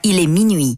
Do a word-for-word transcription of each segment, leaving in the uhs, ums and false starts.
il est minuit.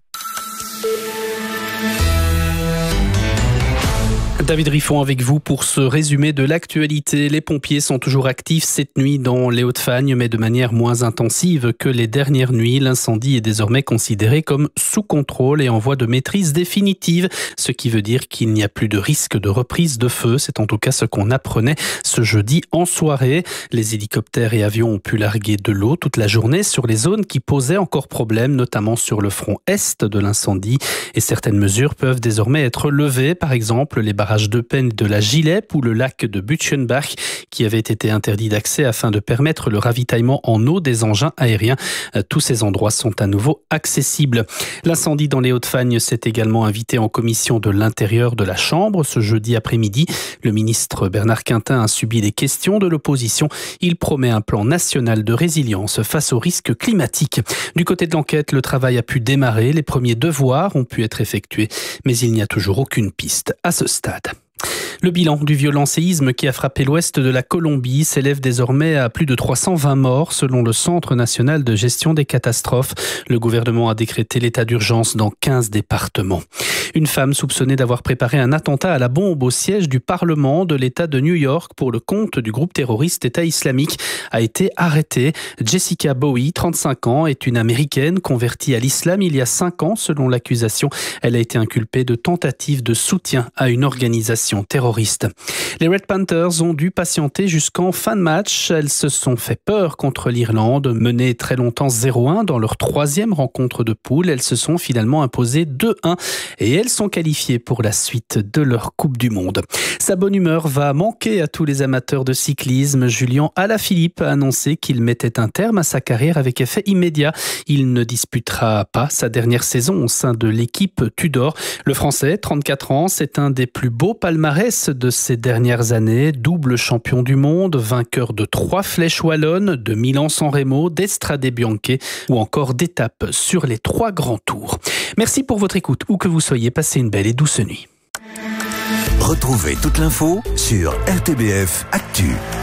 David Riffon avec vous pour ce résumé de l'actualité. Les pompiers sont toujours actifs cette nuit dans les Hauts-de-Fagne, mais de manière moins intensive que les dernières nuits. L'incendie est désormais considéré comme sous contrôle et en voie de maîtrise définitive, ce qui veut dire qu'il n'y a plus de risque de reprise de feu. C'est en tout cas ce qu'on apprenait ce jeudi en soirée. Les hélicoptères et avions ont pu larguer de l'eau toute la journée sur les zones qui posaient encore problème, notamment sur le front est de l'incendie. Et certaines mesures peuvent désormais être levées, par exemple les barrages de Peine de la Gilep ou le lac de Butchenbach qui avait été interdit d'accès afin de permettre le ravitaillement en eau des engins aériens. Tous ces endroits sont à nouveau accessibles. L'incendie dans les Hauts-de-Fagne s'est également invité en commission de l'intérieur de la Chambre ce jeudi après-midi. Le ministre Bernard Quintin a subi les questions de l'opposition. Il promet un plan national de résilience face aux risques climatiques. Du côté de l'enquête, le travail a pu démarrer. Les premiers devoirs ont pu être effectués, mais il n'y a toujours aucune piste à ce stade. Le bilan du violent séisme qui a frappé l'ouest de la Colombie s'élève désormais à plus de trois cent vingt morts selon le Centre national de gestion des catastrophes. Le gouvernement a décrété l'état d'urgence dans quinze départements. Une femme soupçonnée d'avoir préparé un attentat à la bombe au siège du Parlement de l'État de New York pour le compte du groupe terroriste État islamique a été arrêtée. Jessica Bowie, trente-cinq ans, est une Américaine convertie à l'islam il y a cinq ans selon l'accusation. Elle a été inculpée de tentative de soutien à une organisation terroriste. Les Red Panthers ont dû patienter jusqu'en fin de match. Elles se sont fait peur contre l'Irlande, menées très longtemps zéro un dans leur troisième rencontre de poule. Elles se sont finalement imposées deux un et elles sont qualifiées pour la suite de leur Coupe du Monde. Sa bonne humeur va manquer à tous les amateurs de cyclisme. Julian Alaphilippe a annoncé qu'il mettait un terme à sa carrière avec effet immédiat. Il ne disputera pas sa dernière saison au sein de l'équipe Tudor. Le Français, trente-quatre ans, c'est un des plus beaux palmarès de ces dernières années, double champion du monde, vainqueur de trois flèches wallonnes, de Milan-San Remo, d'Estrade Bianche ou encore d'étapes sur les trois grands tours. Merci pour votre écoute, où que vous soyez, passez une belle et douce nuit. Retrouvez toute l'info sur R T B F Actu.